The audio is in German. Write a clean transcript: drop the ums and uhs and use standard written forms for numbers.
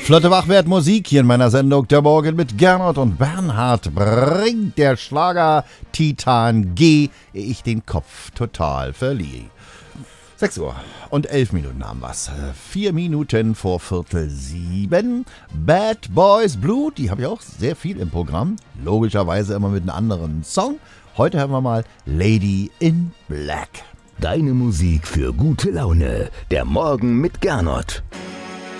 Flotte Wachwertmusik hier in meiner Sendung Der Morgen mit Gernot und Bernhard bringt der Schlager Titan G, ehe ich den Kopf total verliere. 6 Uhr und 11 Minuten haben wir's. 4 Minuten vor 6:45. Bad Boys Blue, die habe ich auch sehr viel im Programm. Logischerweise immer mit einem anderen Song. Heute hören wir mal Lady in Black. Deine Musik für gute Laune. Der Morgen mit Gernot.